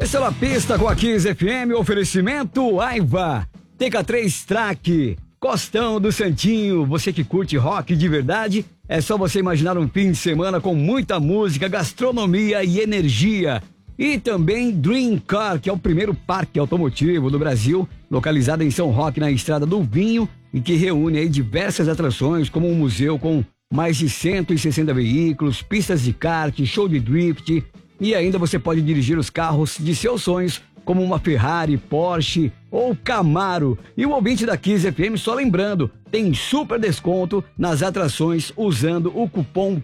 Essa é a pista com a Kiss FM, oferecimento Aiva, TK3 Track, Costão do Santinho. Você que curte rock de verdade, é só você imaginar um fim de semana com muita música, gastronomia e energia. E também Dream Car, que é o primeiro parque automotivo do Brasil, localizado em São Roque, na Estrada do Vinho, e que reúne aí diversas atrações, como um museu com mais de 160 veículos, pistas de kart, show de drift, e ainda você pode dirigir os carros de seus sonhos, como uma Ferrari, Porsche ou Camaro. E o ouvinte da Kiss FM, só lembrando, tem super desconto nas atrações usando o cupom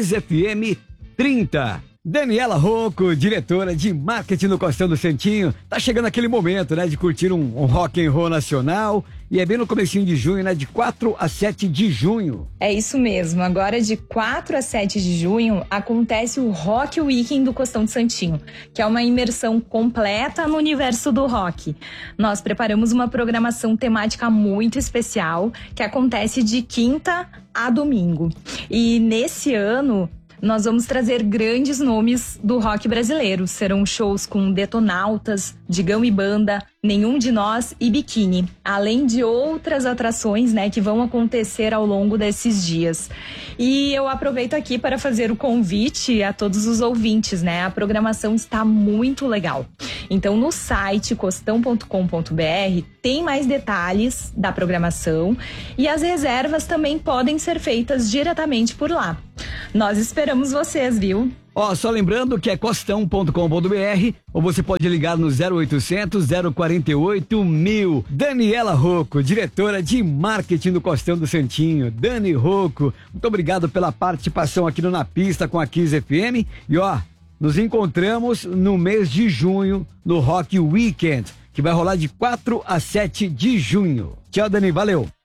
KISSFM30. Daniela Rocco, diretora de marketing do Costão do Santinho, tá chegando aquele momento, né, de curtir um rock and roll nacional, e é bem no comecinho de junho, né, de 4 a 7 de junho. É isso mesmo, agora de 4 a 7 de junho acontece o Rock Weekend do Costão do Santinho, que é uma imersão completa no universo do rock. Nós preparamos uma programação temática muito especial, que acontece de quinta a domingo. E nesse ano nós vamos trazer grandes nomes do rock brasileiro. Serão shows com Detonautas, Digão e Banda, Nenhum de Nós e Biquíni. Além de outras atrações, né, que vão acontecer ao longo desses dias. E eu aproveito aqui para fazer o convite a todos os ouvintes, né? A programação está muito legal. Então, no site costão.com.br tem mais detalhes da programação e as reservas também podem ser feitas diretamente por lá. Nós esperamos vocês, viu? Só lembrando que é costão.com.br ou você pode ligar no 0800 048 1000. Daniela Rocco, diretora de marketing do Costão do Santinho. Dani Rocco, muito obrigado pela participação aqui no Na Pista com a Kiss FM. E nos encontramos no mês de junho no Rock Weekend, que vai rolar de 4 a 7 de junho. Tchau, Dani, valeu!